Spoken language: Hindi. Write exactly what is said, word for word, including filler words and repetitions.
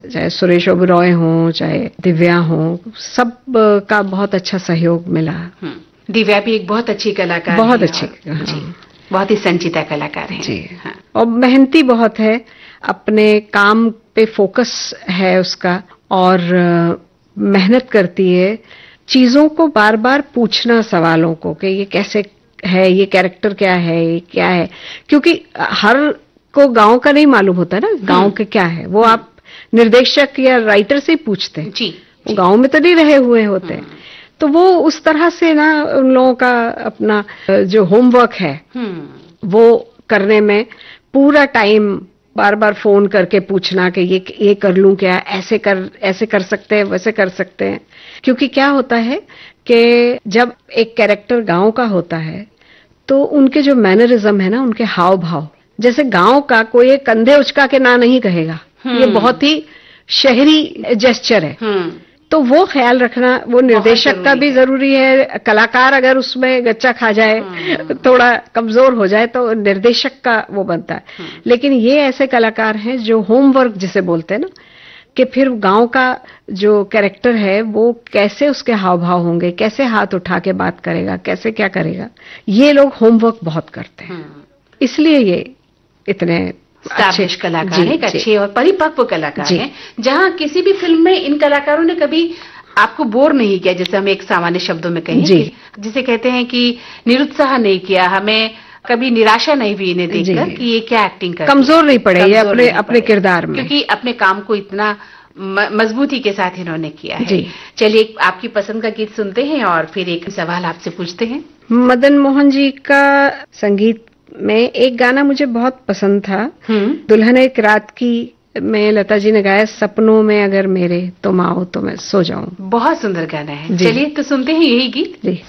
चाहे सुरेश ओबेरॉय हो, चाहे दिव्या हो, सब का बहुत अच्छा सहयोग मिला। दिव्या भी एक बहुत अच्छी कलाकार बहुत है, अच्छी, हाँ। जी, बहुत ही संजीदा कलाकार है जी, हाँ। और मेहनती बहुत है, अपने काम पे फोकस है उसका, और मेहनत करती है, चीजों को बार बार पूछना सवालों को कि ये कैसे है, ये कैरेक्टर क्या है, ये क्या है, क्योंकि हर को गांव का नहीं मालूम होता ना, गांव के क्या है वो आप निर्देशक या राइटर से ही पूछते हैं, जी, वो गांव में तो नहीं रहे हुए होते हैं, तो वो उस तरह से ना उन लोगों का अपना जो होमवर्क है वो करने में पूरा टाइम बार बार फोन करके पूछना कि ये ये कर लूं क्या, ऐसे कर ऐसे कर सकते हैं, वैसे कर सकते हैं, क्योंकि क्या होता है कि जब एक कैरेक्टर गांव का होता है तो उनके जो मैनरिज्म है ना, उनके हाव भाव, जैसे गांव का कोई कंधे उचका के ना नहीं कहेगा, ये बहुत ही शहरी जेस्चर है, तो वो ख्याल रखना वो निर्देशक का भी जरूरी है। कलाकार अगर उसमें गच्चा खा जाए, थोड़ा कमजोर हो जाए, तो निर्देशक का वो बनता है। लेकिन ये ऐसे कलाकार हैं जो होमवर्क जिसे बोलते हैं ना, कि फिर गांव का जो कैरेक्टर है वो कैसे उसके हाव भाव होंगे, कैसे हाथ उठा के बात करेगा, कैसे क्या करेगा, ये लोग होमवर्क बहुत करते हैं, इसलिए ये इतने अच्छे कलाकार हैं, अच्छे और परिपक्व कलाकार हैं, जहां किसी भी फिल्म में इन कलाकारों ने कभी आपको बोर नहीं किया, जैसे हम एक सामान्य शब्दों में कहें, जिसे कहते हैं कि निरुत्साह नहीं किया, हमें कभी निराशा नहीं हुई इन्हें देखकर कि ये क्या एक्टिंग कर, कमजोर नहीं पड़े ये अपने अपने किरदार में, क्योंकि अपने काम को इतना मजबूती के साथ इन्होंने किया है। चलिए आपकी पसंद का गीत सुनते हैं और फिर एक सवाल आपसे पूछते हैं। मदन मोहन जी का संगीत में एक गाना मुझे बहुत पसंद था, दुल्हन एक रात की में लता जी ने गाया, सपनों में अगर मेरे तुम आओ तो मैं सो जाऊं। बहुत सुंदर गाना है, चलिए तो सुनते हैं यही गीत। जी।